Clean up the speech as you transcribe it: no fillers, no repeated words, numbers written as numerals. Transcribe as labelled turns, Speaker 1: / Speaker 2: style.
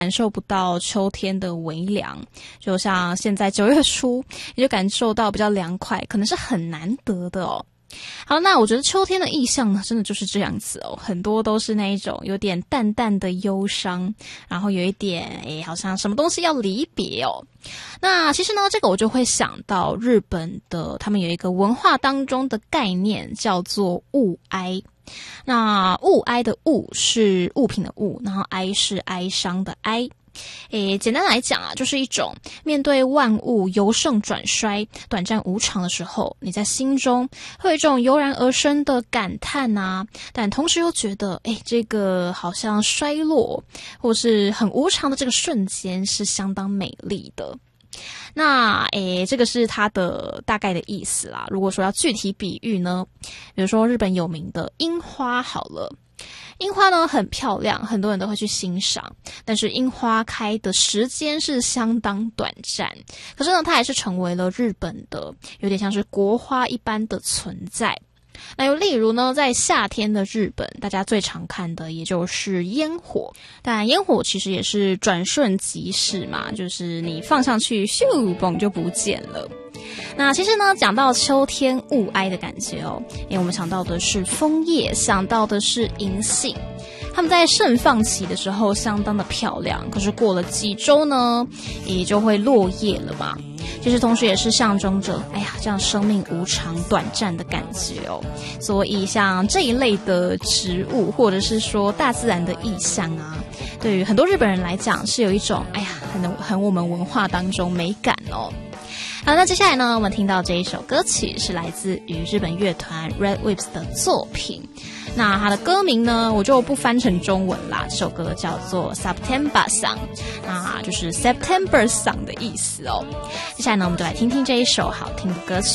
Speaker 1: 感受不到秋天的微凉，就像现在9月初，你就感受到比较凉快，可能是很难得的哦。好，那我觉得秋天的意象呢，真的就是这样子哦，很多都是那一种有点淡淡的忧伤，然后有一点好像什么东西要离别哦。那其实呢，这个我就会想到日本的，他们有一个文化当中的概念叫做物哀。那物哀的物是物品的物，然后哀是哀伤的哀。简单来讲啊，就是一种面对万物由盛转衰、短暂无常的时候，你在心中会有一种油然而生的感叹啊，但同时又觉得，这个好像衰落或是很无常的这个瞬间是相当美丽的。那这个是它的大概的意思啦。如果说要具体比喻呢，比如说日本有名的樱花好了。樱花呢很漂亮，很多人都会去欣赏，但是樱花开的时间是相当短暂，可是呢它还是成为了日本的有点像是国花一般的存在。那又例如呢，在夏天的日本，大家最常看的也就是烟火，但烟火其实也是转瞬即逝嘛，就是你放上去咻嘣就不见了。那其实呢，讲到秋天物哀的感觉哦，我们想到的是枫叶，想到的是银杏，它们在盛放期的时候相当的漂亮，可是过了几周呢，也就会落叶了嘛。其实同时也是象征着这样生命无常短暂的感觉哦。所以像这一类的植物或者是说大自然的意象啊，对于很多日本人来讲是有一种很我们文化当中美感哦。好，那接下来呢，我们听到这一首歌曲是来自于日本乐团 Red Wimps 的作品。那它的歌名呢，我就不翻成中文啦。这首歌叫做 September Song， 那就是 September Song 的意思哦。接下来呢，我们就来听听这一首好听的歌曲。